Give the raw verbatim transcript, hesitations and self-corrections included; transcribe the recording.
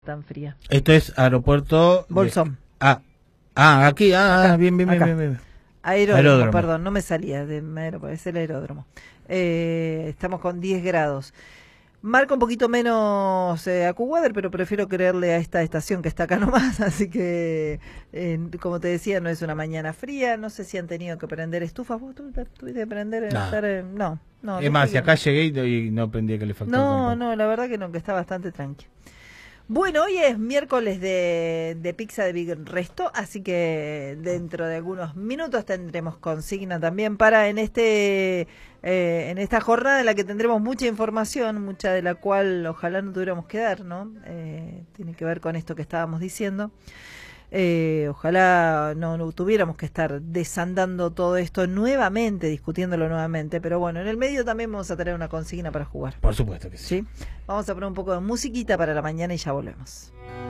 Tan fría. Esto es aeropuerto... Bolsón. De... Ah, ah, aquí, ah, Acá, bien, bien, bien, acá. bien, bien. Aeródromo, Aeródromo. perdón, no me salía de aeropuerto, es el aeródromo. Eh, estamos con diez grados. Marca un poquito menos eh, AccuWeather, pero prefiero creerle a esta estación que está acá nomás, así que, eh, como te decía, no es una mañana fría, no sé si han tenido que prender estufas, ¿vos tu- tuviste que prender? Nah. Estar, eh, no, no. Es más, si que... acá llegué y no aprendí que le faltaba. No, no, la verdad que no, que está bastante tranqui. Bueno, hoy es miércoles de, de pizza de Big Resto, así que dentro de algunos minutos tendremos consigna también para en este eh, en esta jornada en la que tendremos mucha información, mucha de la cual ojalá no tuviéramos que dar, ¿no? Eh, tiene que ver con esto que estábamos diciendo. Eh, ojalá no, no tuviéramos que estar desandando todo esto nuevamente, discutiéndolo nuevamente, pero bueno, en el medio también vamos a tener una consigna para jugar. Por supuesto que sí. ¿Sí? Vamos a poner un poco de musiquita para la mañana y ya volvemos.